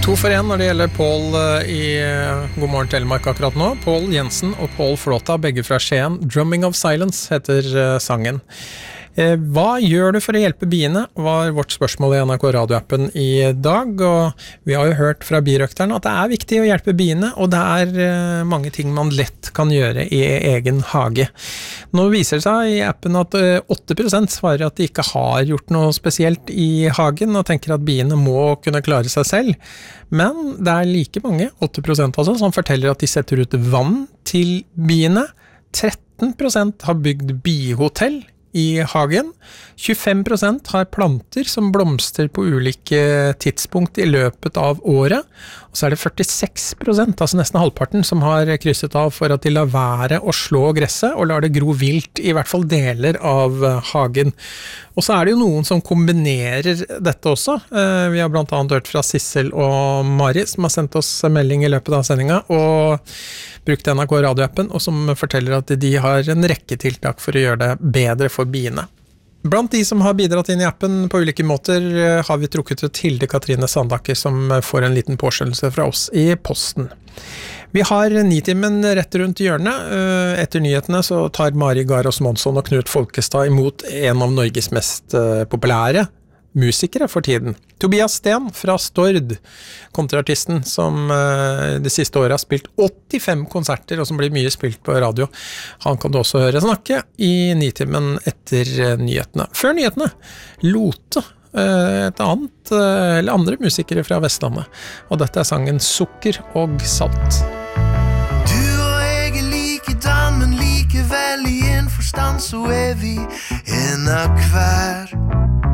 To for en når det gjelder Pål i God morgen Telemark akkurat nå. Pål Jensen og Pål Flåta, begge fra Skien. Drumming of Silence heter sangen. Hva gjør du for å hjelpe biene, var vårt spørsmål i NRK radioappen i dag, og vi har jo hørt fra birøkterne at det er viktig å hjelpe biene, og det er mange ting man lett kan gjøre i egen hage. Nå viser det seg i appen at 8% svarer at de ikke har gjort noe spesielt i hagen, og tenker at biene må kunne klare seg selv, men det er like mange, 8% altså, som forteller at de setter ut vann til biene. 13% har bygd bihotell i hagen. 25% har planter som blomster på ulike tidspunkt i løpet av året. Og så er det 46%, altså nesten halvparten, som har krysset av for at de lar være å slå gresset og lar det gro vilt i hvert fall deler av hagen. Og så er det jo noen som kombinerer dette også. Vi har blant annet hørt fra Sissel og Mari, som har sendt oss en melding i løpet av sendinga, og brukt NRK radioappen, og som forteller at de har en rekke tiltak for å gjøre det bedre for biene. Blant de som har bidratt inn i appen på ulike måter har vi trukket ut Hilde Katrine Sandaker, som får en liten påskjønnelse fra oss i posten. Vi har Nitimen rett rundt hjørnet. Etter nyhetene så tar Mari Garås Monsson og Knut Folkestad imot en av Norges mest populære musikere for tiden. Tobias Sten fra Stord, kontraartisten som det siste året har spilt 85 konserter og som blir mye spilt på radio. Han kan du også høre snakke i Nitimen etter nyhetene. Før nyhetene, Lote, et annet, eller andre musikere fra Vestlandet. Og dette er sangen Sukker og Salt. Du og jeg likedan, men likevel i en forstand så vi en av hver.